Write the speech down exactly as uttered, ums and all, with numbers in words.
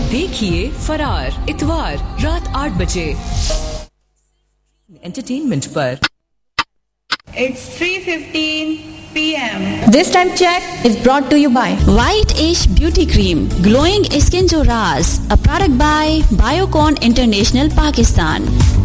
देखिए फरार इतवार रात आठ बजे एंटरटेनमेंट पर। It's three fifteen p m. This time check is brought to you by White Ash Beauty Cream, glowing skin to Raz, a product by Biocon International Pakistan.